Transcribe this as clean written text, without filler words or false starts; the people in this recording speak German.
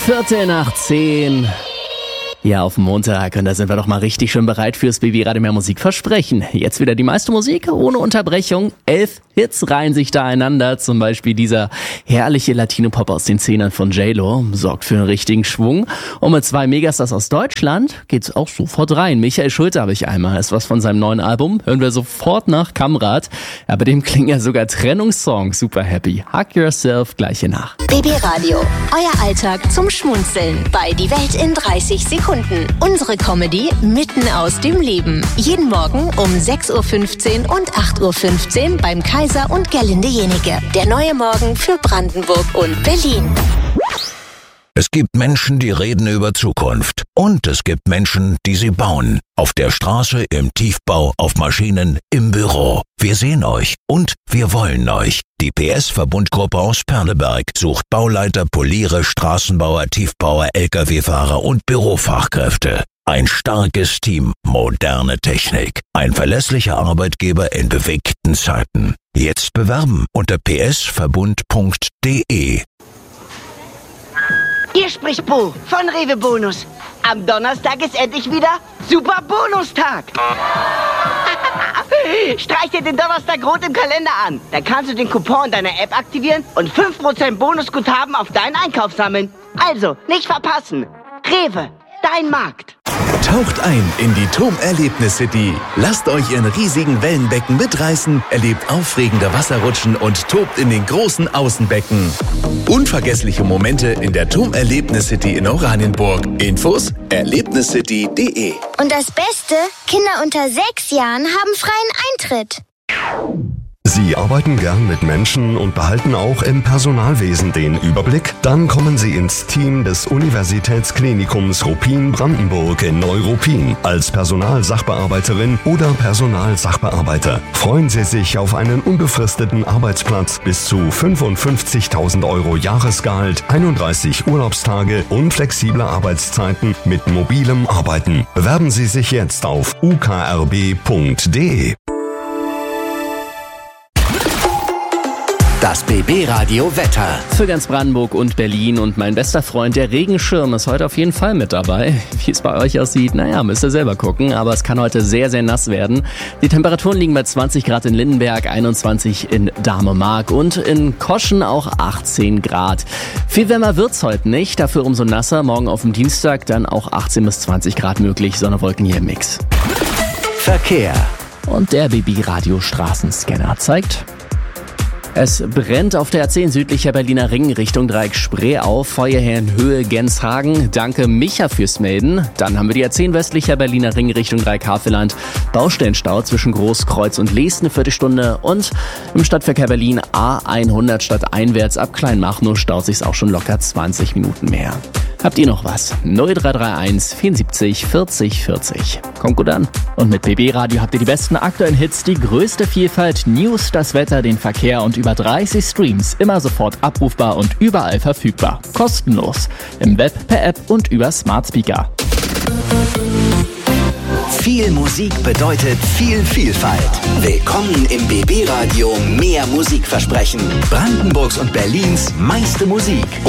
9:15. Ja, auf Montag, und da sind wir doch mal richtig schön bereit fürs BB Radio Mehr Musik Versprechen. Jetzt wieder die meiste Musik ohne Unterbrechung. 11 Hits reihen sich da einander. Zum Beispiel dieser herrliche Latino-Pop aus den Zehnern von J-Lo sorgt für einen richtigen Schwung. Und mit 2 Megastars aus Deutschland geht's auch sofort rein. Michael Schulte habe ich einmal. Ist was von seinem neuen Album. Hören wir sofort nach Kamrat. Ja, bei dem klingen ja sogar Trennungssongs. Super happy. Hug Yourself gleiche nach. BB Radio, euer Alltag zum Schmunzeln bei Die Welt in 30 Sekunden. Unsere Comedy mitten aus dem Leben. Jeden Morgen um 6:15 Uhr und 8:15 Uhr beim Kaiser und Gerlinde Jenike. Der neue Morgen für Brandenburg und Berlin. Es gibt Menschen, die reden über Zukunft. Und es gibt Menschen, die sie bauen. Auf der Straße, im Tiefbau, auf Maschinen, im Büro. Wir sehen euch und wir wollen euch. Die PS-Verbundgruppe aus Perleberg sucht Bauleiter, Poliere, Straßenbauer, Tiefbauer, Lkw-Fahrer und Bürofachkräfte. Ein starkes Team, moderne Technik. Ein verlässlicher Arbeitgeber in bewegten Zeiten. Jetzt bewerben unter psverbund.de. Hier spricht Bo von Rewe Bonus. Am Donnerstag ist endlich wieder Super Bonustag. Streich dir den Donnerstag rot im Kalender an. Dann kannst du den Coupon in deiner App aktivieren und 5% Bonusguthaben auf deinen Einkauf sammeln. Also, nicht verpassen. Rewe, dein Markt. Taucht ein in die TOM-Erlebnis-City. Lasst euch in riesigen Wellenbecken mitreißen, erlebt aufregende Wasserrutschen und tobt in den großen Außenbecken. Unvergessliche Momente in der TOM-Erlebnis-City in Oranienburg. Infos erlebniscity.de. Und das Beste, Kinder unter 6 Jahren haben freien Eintritt. Sie arbeiten gern mit Menschen und behalten auch im Personalwesen den Überblick? Dann kommen Sie ins Team des Universitätsklinikums Ruppin-Brandenburg in Neuruppin als Personalsachbearbeiterin oder Personalsachbearbeiter. Freuen Sie sich auf einen unbefristeten Arbeitsplatz bis zu 55.000 € Jahresgehalt, 31 Urlaubstage und flexible Arbeitszeiten mit mobilem Arbeiten. Bewerben Sie sich jetzt auf ukrb.de. Das BB Radio Wetter. Für ganz Brandenburg und Berlin, und mein bester Freund, der Regenschirm, ist heute auf jeden Fall mit dabei. Wie es bei euch aussieht, naja, müsst ihr selber gucken, aber es kann heute sehr, sehr nass werden. Die Temperaturen liegen bei 20 Grad in Lindenberg, 21 in Dahme-Mark und in Koschen auch 18 Grad. Viel wärmer wird's heute nicht, dafür umso nasser. Morgen auf dem Dienstag dann auch 18 bis 20 Grad möglich, Sonne, Wolken hier im Mix. Verkehr. Und der BB Radio Straßenscanner zeigt: Es brennt auf der A10 südlicher Berliner Ring Richtung Dreieck Spree auf, Feuerherrenhöhe Genshagen. Danke Micha fürs Melden. Dann haben wir die A10 westlicher Berliner Ring Richtung Dreieck Havelland. Baustellenstau zwischen Großkreuz und Leest eine Viertelstunde. Und im Stadtverkehr Berlin A100 stadteinwärts ab Kleinmachnow staut sich's auch schon locker 20 Minuten mehr. Habt ihr noch was? 0331 74 40 40. Kommt gut an. Und mit BB Radio habt ihr die besten aktuellen Hits, die größte Vielfalt, News, das Wetter, den Verkehr und über 30 Streams. Immer sofort abrufbar und überall verfügbar. Kostenlos. Im Web, per App und über Smart Speaker. Viel Musik bedeutet viel Vielfalt. Willkommen im BB Radio Mehr Musikversprechen. Brandenburgs und Berlins meiste Musik.